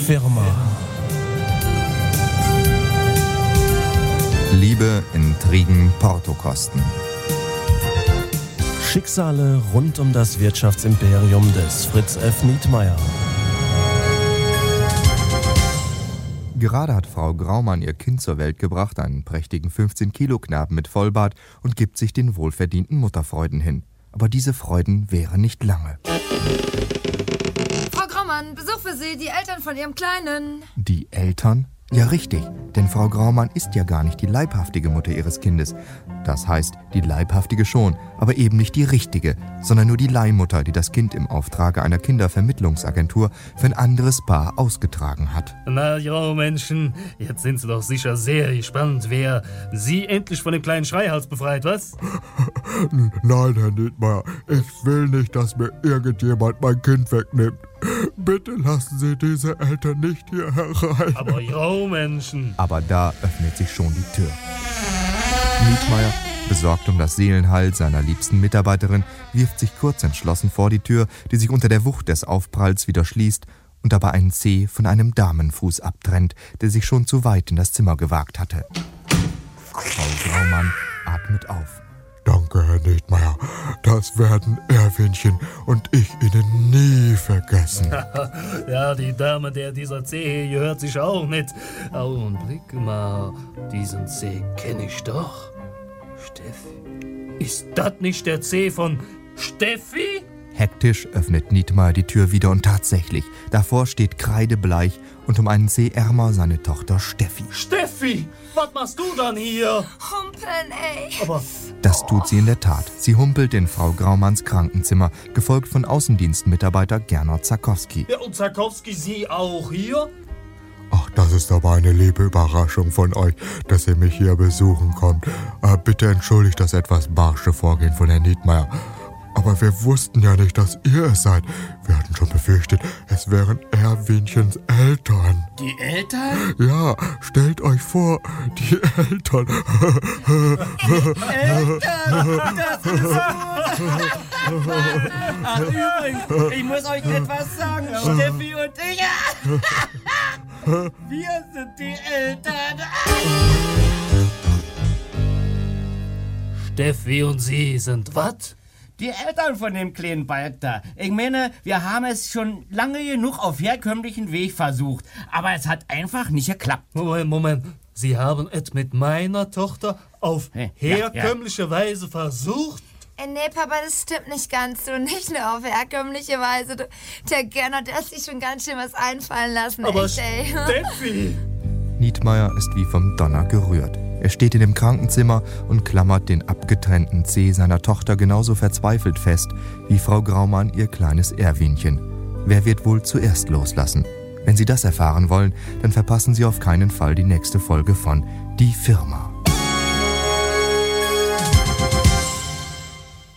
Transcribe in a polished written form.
Firma. Liebe, Intrigen, Portokosten. Schicksale rund um das Wirtschaftsimperium des Fritz F. Nietmeyer. Gerade hat Frau Graumann ihr Kind zur Welt gebracht, einen prächtigen 15-Kilo-Knaben mit Vollbart, und gibt sich den wohlverdienten Mutterfreuden hin. Aber diese Freuden wären nicht lange. Frau Graumann, Besuch für Sie, die Eltern von Ihrem Kleinen. Die Eltern? Ja, richtig, denn Frau Graumann ist ja gar nicht die leibhaftige Mutter ihres Kindes. Das heißt, die leibhaftige schon, aber eben nicht die richtige, sondern nur die Leihmutter, die das Kind im Auftrage einer Kindervermittlungsagentur für ein anderes Paar ausgetragen hat. Na ja, Menschen, jetzt sind Sie doch sicher sehr gespannt, wer Sie endlich von dem kleinen Schreihals befreit, was? Nein, Herr Nietmeyer, ich will nicht, dass mir irgendjemand mein Kind wegnimmt. Bitte lassen Sie diese Eltern nicht hier herein. Aber ja, Menschen. Aber da öffnet sich schon die Tür. Nietmeyer, besorgt um das Seelenheil seiner liebsten Mitarbeiterin, wirft sich kurzentschlossen vor die Tür, die sich unter der Wucht des Aufpralls wieder schließt und dabei einen Zeh von einem Damenfuß abtrennt, der sich schon zu weit in das Zimmer gewagt hatte. Frau Graumann atmet auf. Danke, Herr Nietmeyer. Das werden Erwinchen und ich Ihnen nie vergessen. Ja, die Dame, der dieser C gehört sich auch nicht. Augenblick mal, diesen C kenne ich doch. Steffi. Ist das nicht der C von Steffi? Hektisch öffnet Nietmeyer die Tür wieder und tatsächlich, davor steht kreidebleich und um einen Zeh ärmer seine Tochter Steffi. Steffi, was machst du dann hier? Humpeln, ey. Aber Das tut sie in der Tat. Sie humpelt in Frau Graumanns Krankenzimmer, gefolgt von Außendienstmitarbeiter Gernot Zakowski. ja, und Zakowski, Sie auch hier? Ach, das ist aber eine liebe Überraschung von euch, dass ihr mich hier besuchen kommt. Bitte entschuldigt das etwas barsche Vorgehen von Herrn Nietmeyer. Aber wir wussten ja nicht, dass ihr es seid. Wir hatten schon befürchtet, es wären Erwinchens Eltern. Die Eltern? Ja, stellt euch vor, die Eltern. Das ist gut. Ach, übrigens, ich muss euch etwas sagen. Steffi und ich, wir sind die Eltern. Steffi und Sie sind was? Die Eltern von dem kleinen Balk da. Ich meine, wir haben es schon lange genug auf herkömmlichen Weg versucht. Aber es hat einfach nicht geklappt. Moment. Sie haben es mit meiner Tochter auf herkömmliche Weise versucht? Nee, Papa, das stimmt nicht ganz. Du, nicht nur auf herkömmliche Weise. Du, der Gernot, der hat sich schon ganz schön was einfallen lassen. Aber echt, ey. Steffi! Nietmeyer ist wie vom Donner gerührt. Er steht in dem Krankenzimmer und klammert den abgetrennten Zeh seiner Tochter genauso verzweifelt fest wie Frau Graumann ihr kleines Erwinchen. Wer wird wohl zuerst loslassen? Wenn Sie das erfahren wollen, dann verpassen Sie auf keinen Fall die nächste Folge von Die Firma.